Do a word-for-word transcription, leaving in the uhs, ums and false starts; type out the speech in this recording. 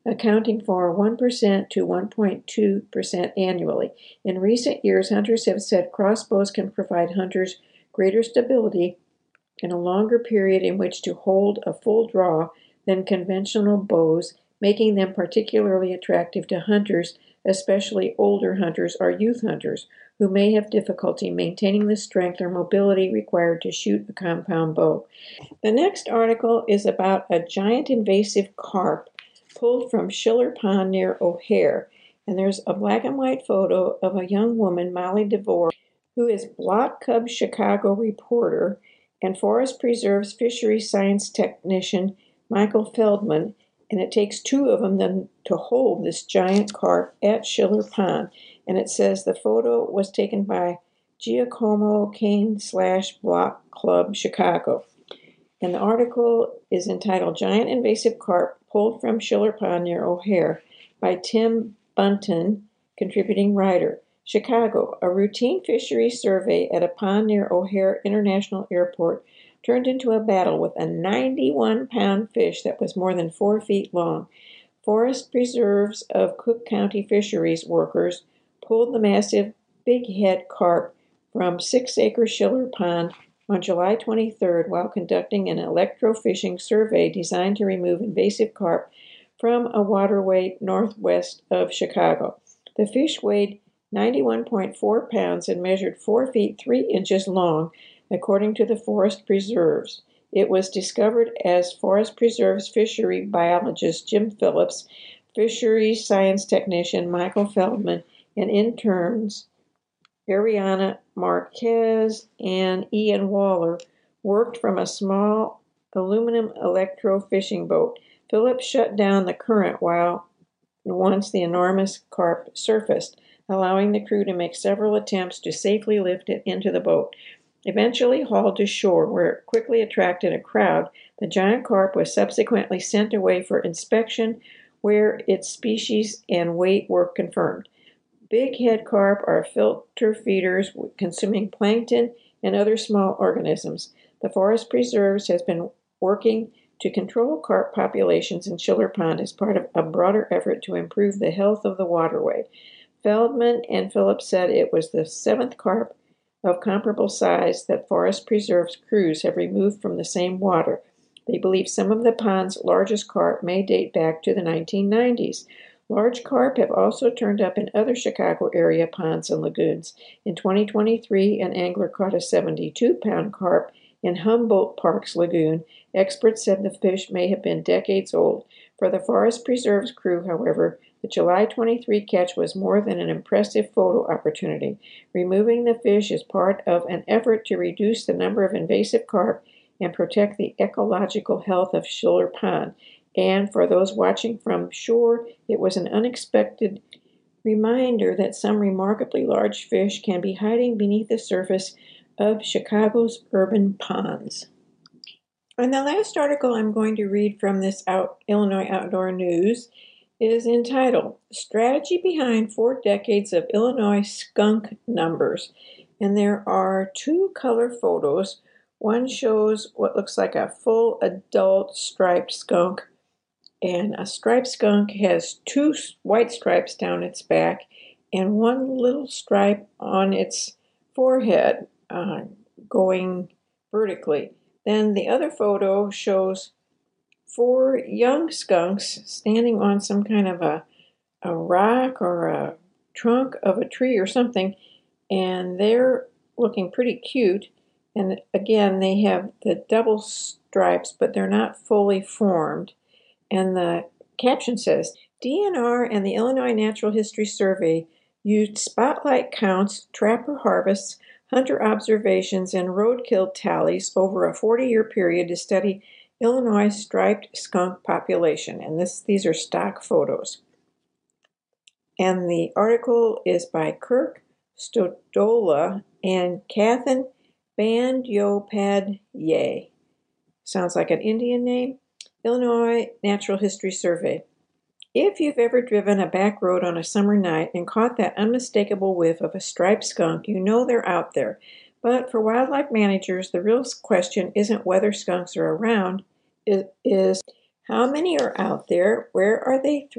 accounting for one percent to one point two percent annually. In recent years, hunters have said crossbows can provide hunters greater stability and a longer period in which to hold a full draw than conventional bows, making them particularly attractive to hunters, especially older hunters or youth hunters, who may have difficulty maintaining the strength or mobility required to shoot a compound bow. The next article is about a giant invasive carp pulled from Schiller Pond near O'Hare, and there's a black and white photo of a young woman, Molly DeVore, who is Block Cub Chicago reporter, and Forest Preserve's fisheries science technician, Michael Feldman, and it takes two of them then to hold this giant carp at Schiller Pond. And it says the photo was taken by Giacomo Kane slash Block Club Chicago. And the article is entitled Giant Invasive Carp Pulled from Schiller Pond near O'Hare by Tim Bunton, contributing writer. Chicago, a routine fisheries survey at a pond near O'Hare International Airport turned into a battle with a ninety-one pound fish that was more than four feet long. Forest Preserves of Cook County fisheries workers pulled the massive big head carp from six acre Schiller Pond on July twenty-third while conducting an electrofishing survey designed to remove invasive carp from a waterway northwest of Chicago. The fish weighed ninety-one point four pounds and measured four feet three inches long, according to the Forest Preserves. It was discovered as Forest Preserves fishery biologist Jim Phillips, fisheries science technician Michael Feldman, and interns Ariana Marquez and Ian Waller worked from a small aluminum electro-fishing boat. Phillips shut down the current while once the enormous carp surfaced, allowing the crew to make several attempts to safely lift it into the boat. Eventually hauled to shore, where it quickly attracted a crowd, the giant carp was subsequently sent away for inspection, where its species and weight were confirmed. Big head carp are filter feeders, consuming plankton and other small organisms. The Forest Preserves has been working to control carp populations in Schiller Pond as part of a broader effort to improve the health of the waterway. Feldman and Phillips said it was the seventh carp of comparable size that Forest Preserve's crews have removed from the same water. They believe some of the pond's largest carp may date back to the nineteen nineties. Large carp have also turned up in other Chicago area ponds and lagoons. In twenty twenty-three, an angler caught a seventy-two pound carp in Humboldt Park's lagoon. Experts said the fish may have been decades old. For the Forest Preserve's crew, however, the July twenty-third catch was more than an impressive photo opportunity. Removing the fish is part of an effort to reduce the number of invasive carp and protect the ecological health of Schiller Pond. And for those watching from shore, it was an unexpected reminder that some remarkably large fish can be hiding beneath the surface of Chicago's urban ponds. And the last article I'm going to read from this out, Illinois Outdoor News is entitled Strategy Behind Four Decades of Illinois Skunk Numbers. And there are two color photos. One shows what looks like a full adult striped skunk, and a striped skunk has two white stripes down its back and one little stripe on its forehead uh, going vertically. Then the other photo shows four young skunks standing on some kind of a, a rock or a trunk of a tree or something, and they're looking pretty cute. And again, they have the double stripes, but they're not fully formed. And the caption says, D N R and the Illinois Natural History Survey used spotlight counts, trapper harvests, hunter observations, and roadkill tallies over a forty-year period to study Illinois striped skunk population. And this these are stock photos. And the article is by Kirk Stodola and Kathan Bandyopadhyay. Sounds like an Indian name. Illinois Natural History Survey. If you've ever driven a back road on a summer night and caught that unmistakable whiff of a striped skunk, you know they're out there. But for wildlife managers, the real question isn't whether skunks are around, it is How many are out there? Where are they